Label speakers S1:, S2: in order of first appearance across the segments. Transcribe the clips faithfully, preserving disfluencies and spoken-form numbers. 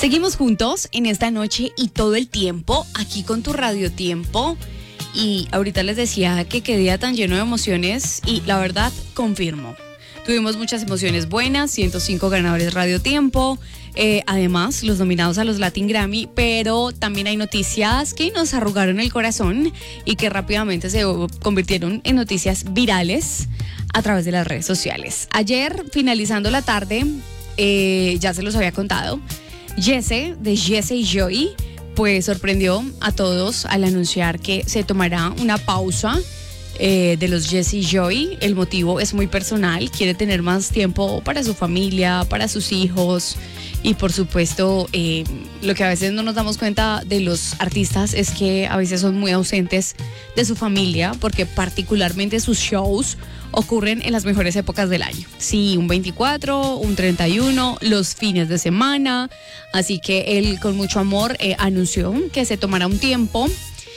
S1: Seguimos juntos en esta noche y todo el tiempo aquí con tu Radio Tiempo. Y ahorita les decía que qué día tan lleno de emociones y la verdad confirmo. Tuvimos muchas emociones buenas, ciento cinco ganadores Radio Tiempo, eh, además los nominados a los Latin Grammy, pero también hay noticias que nos arrugaron el corazón y que rápidamente se convirtieron en noticias virales a través de las redes sociales. Ayer, finalizando la tarde, eh, ya se los había contado, Jesse, de Jesse y Joy, pues sorprendió a todos al anunciar que se tomará una pausa eh, de los Jesse y Joy. El motivo es muy personal, quiere tener más tiempo para su familia, para sus hijos y por supuesto eh, lo que a veces no nos damos cuenta de los artistas es que a veces son muy ausentes de su familia porque particularmente sus shows ocurren en las mejores épocas del año. Sí, un veinticuatro, un treinta y uno, los fines de semana. Así que él con mucho amor eh, anunció que se tomará un tiempo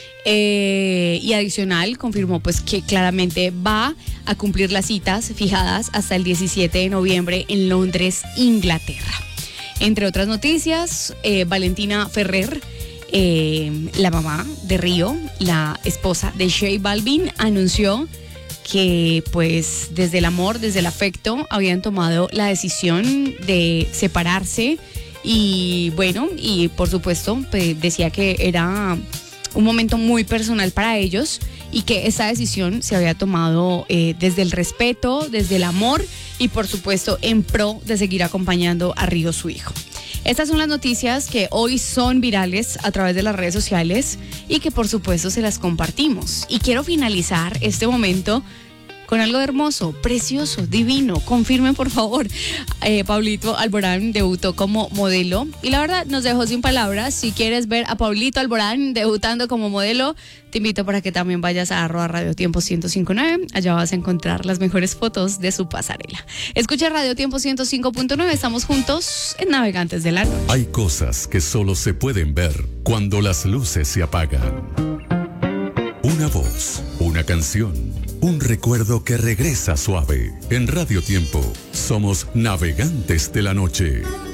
S1: eh, y adicional confirmó pues que claramente va a cumplir las citas fijadas hasta el diecisiete de noviembre en Londres, Inglaterra. Entre otras noticias, eh, Valentina Ferrer, eh, la mamá de Río, la esposa de J Balvin, anunció que pues desde el amor, desde el afecto, habían tomado la decisión de separarse y bueno, y por supuesto pues, decía que era un momento muy personal para ellos y que esa decisión se había tomado eh, desde el respeto, desde el amor y por supuesto en pro de seguir acompañando a Río, su hijo. Estas son las noticias que hoy son virales a través de las redes sociales y que por supuesto se las compartimos. Y quiero finalizar este momento con algo hermoso, precioso, divino. Confirmen por favor, eh, Pablito Alborán debutó como modelo y la verdad nos dejó sin palabras. Si quieres ver a Pablito Alborán debutando como modelo, te invito para que también vayas a arroba Radio Tiempo ciento cinco punto nueve. Allá vas a encontrar las mejores fotos de su pasarela. Escucha Radio Tiempo ciento cinco punto nueve, estamos juntos en Navegantes de la Noche.
S2: Hay cosas que solo se pueden ver cuando las luces se apagan. Una voz, una canción, un recuerdo que regresa suave. En Radio Tiempo somos Navegantes de la Noche.